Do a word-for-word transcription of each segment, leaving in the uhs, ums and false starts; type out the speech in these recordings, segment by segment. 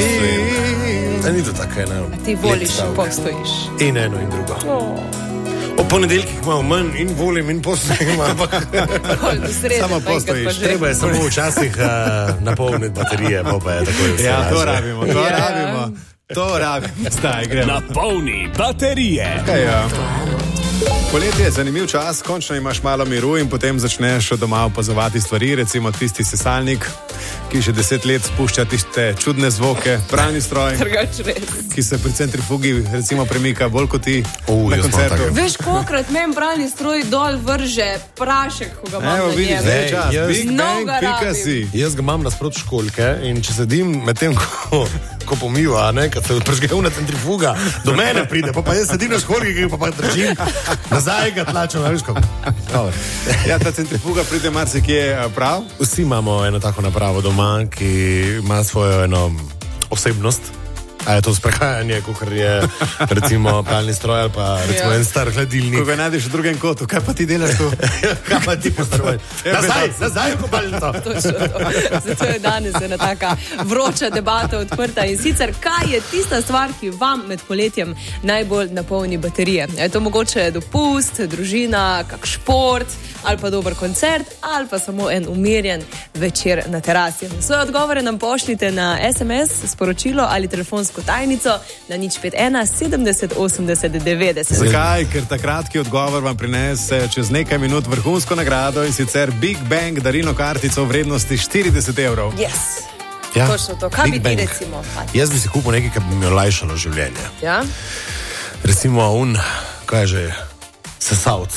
postojim. Ni to tako eno. Ti voliš, postojiš. In eno in drugo. O ponedeljkih imamo manj in volim in postojim, ampak samo postojiš. Treba je samo včasih uh, napolniti baterije, pa pa je tako je vse. Ja, to rabimo, to yeah. rabimo. To rabimo. Zdaj gremo. Napolni baterije. Kaj ja. Poletje je zanimiv čas, končno imaš malo miru in potem začneš doma opazovati stvari, recimo tisti sesalnik, ki že deset let spušča tiste čudne zvoke, pralni stroj, ki se pri centrifugi recimo premika bolj kot ti uh, na koncertu. Veš, kolikrat meni pralni stroj dol vrže prašek, ko ga imam Evo, na vidiš, njem. zdaj je čas, Big Bang, pika si. Jaz ga imam nasprot školjke in če sedim med tem, ko, ko pomiva, ne, kad se prežge una centrifuga, do mene pride, pa pa jaz sedim na školjke, ki pa pa držim, nazaj ga tlačem, veš kako. Ja, ta centrifuga pride marsikje prav. Vsi imamo eno tako napravo doma, ki ima svojo eno osebnost. A je to sprehajanje, kot je recimo pralni stroj ali pa recimo ja. en star hladilnik. Ko ga najdeš v drugem kotu, kaj pa ti delaš tu? Kaj pa ti postroj? Nazaj, nazaj v kopalnico. Zato je danes ena taka vroča debata odprta in sicer, kaj je tista stvar, ki vam med poletjem najbolj napolni baterije? Je to mogoče dopust, družina, kak šport ali pa dober koncert ali pa samo en umirjen večer na terasi? Svoje odgovore nam pošljite na es em es, sporočilo ali telefonsko tajnico na nič pet ena sedemdeset osemdeset devetdeset. Zakaj? Ker ta kratki odgovor vam prinese čez nekaj minut vrhunsko nagrado in sicer Big Bang darilno kartico v vrednosti štirideset evrov. Yes. Ja, točno to. Kaj Big bi ti Bang. recimo? Jaz bi si kupil nekaj, kar bi mi olajšalo življenje. Ja? Recimo un, kaj je že, sesavc.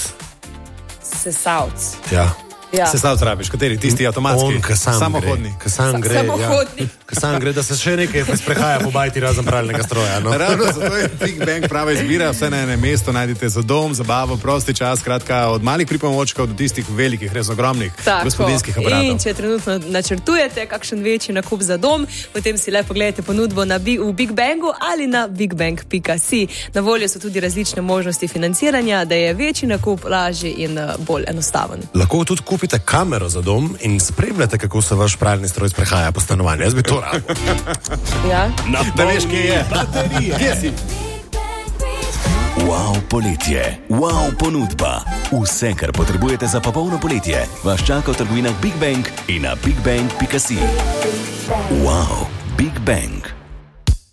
Sesavc. Ja. Ja. Sesalc rabiš, kateri? Tisti avtomatski? On, ka sam samohodni. gre. Ka sam gre, Samohodni. ja. Ka sam gre, da se še nekaj sprehaja po bajti razen pralnega stroja. No? Ravno zato je Big Bang prava izbira, vse na enem mestu najdete za dom, zabavo, prosti čas, kratka od malih pripomočkov do tistih velikih, res ogromnih gospodinjskih aparatov. In če trenutno načrtujete kakšen večji nakup za dom, potem si le pogledajte ponudbo na, v Big Bangu ali na bigbang pika si. Na voljo so tudi različne možnosti financiranja, da je večji nakup lažji in bolj enostaven. Lahko tudi kupite kamero za dom in spremljate, kako se vaš pralni stroj sprehaja po stanovanju. Jaz bi to rabil. Ja? Da veš, kje je. Kje si? Wow, poletje. Wow, ponudba. Vse, kar potrebujete za popolno poletje, vas čaka v trgovinah Big Bang in na bigbang pika si. Wow, Big Bang.